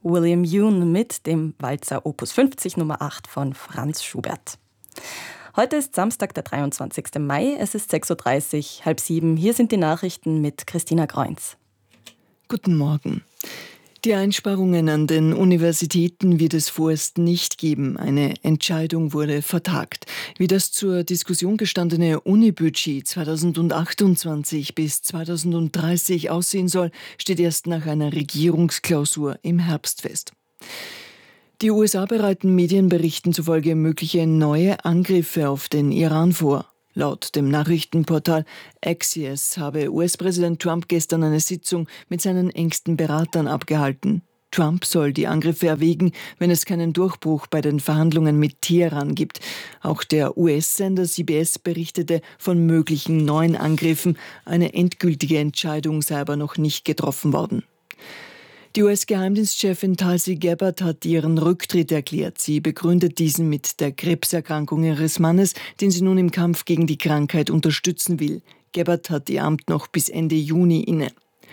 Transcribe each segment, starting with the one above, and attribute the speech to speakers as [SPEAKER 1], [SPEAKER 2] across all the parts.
[SPEAKER 1] William Yoon mit dem Walzer Opus 50 Nummer 8 von Franz Schubert. Heute ist Samstag, der 23. Mai. Es ist 6.30 Uhr, 6:30. Hier sind die Nachrichten mit Christina Greunz.
[SPEAKER 2] Guten Morgen. Die Einsparungen an den Universitäten wird es vorerst nicht geben. Eine Entscheidung wurde vertagt. Wie das zur Diskussion gestandene Unibudget 2028 bis 2030 aussehen soll, steht erst nach einer Regierungsklausur im Herbst fest. Die USA bereiten Medienberichten zufolge mögliche neue Angriffe auf den Iran vor. Laut dem Nachrichtenportal Axios habe US-Präsident Trump gestern eine Sitzung mit seinen engsten Beratern abgehalten. Trump soll die Angriffe erwägen, wenn es keinen Durchbruch bei den Verhandlungen mit Teheran gibt. Auch der US-Sender CBS berichtete von möglichen neuen Angriffen. Eine endgültige Entscheidung sei aber noch nicht getroffen worden. Die US-Geheimdienstchefin Tulsi Gabbard hat ihren Rücktritt erklärt. Sie begründet diesen mit der Krebserkrankung ihres Mannes, den sie nun im Kampf gegen die Krankheit unterstützen will. Gabbard hat ihr Amt noch bis Ende Juni inne.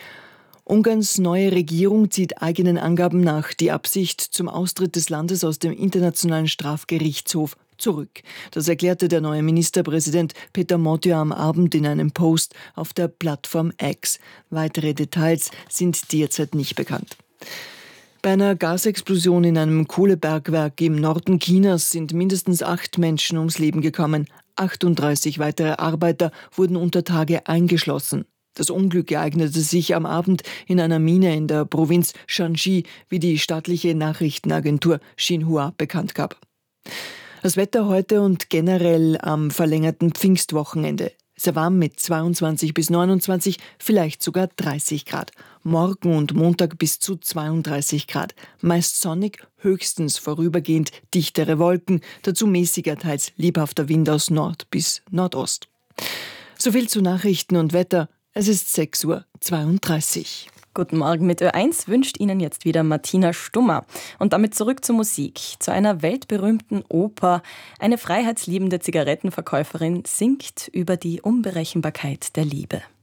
[SPEAKER 2] Ungarns neue Regierung zieht eigenen Angaben nach die Absicht zum Austritt des Landes aus dem Internationalen Strafgerichtshof zurück. Das erklärte der neue Ministerpräsident Peter Motjo am Abend in einem Post auf der Plattform X. Weitere Details sind derzeit nicht bekannt. Bei einer Gasexplosion in einem Kohlebergwerk im Norden Chinas sind mindestens 8 Menschen ums Leben gekommen. 38 weitere Arbeiter wurden unter Tage eingeschlossen. Das Unglück ereignete sich am Abend in einer Mine in der Provinz Shanxi, wie die staatliche Nachrichtenagentur Xinhua bekannt gab. Das Wetter heute und generell am verlängerten Pfingstwochenende. Sehr warm mit 22 bis 29, vielleicht sogar 30 Grad. Morgen und Montag bis zu 32 Grad. Meist sonnig, höchstens vorübergehend dichtere Wolken, dazu mäßiger, teils lebhafter Wind aus Nord bis Nordost. Soviel zu Nachrichten und Wetter. Es ist 6:32 Uhr.
[SPEAKER 1] Guten Morgen mit Ö1 wünscht Ihnen jetzt wieder Martina Stummer. Und damit zurück zur Musik, zu einer weltberühmten Oper. Eine freiheitsliebende Zigarettenverkäuferin singt über die Unberechenbarkeit der Liebe.